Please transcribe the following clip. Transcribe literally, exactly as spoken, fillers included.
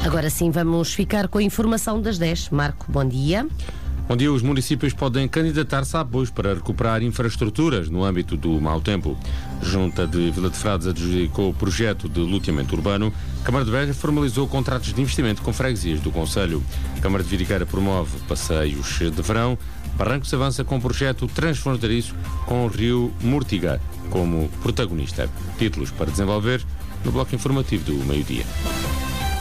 Agora sim, vamos ficar com a informação das dez. Marco, bom dia. Bom dia. Os municípios podem candidatar-se a apoios para recuperar infraestruturas no âmbito do mau tempo. A Junta de Vila de Frades adjudicou o projeto de loteamento urbano. A Câmara de Beja formalizou contratos de investimento com freguesias do concelho. A Câmara de Viriqueira promove passeios de verão. Barrancos avança com um projeto transfronteiriço com o rio Mortiga como protagonista. Títulos para desenvolver no bloco informativo do meio-dia.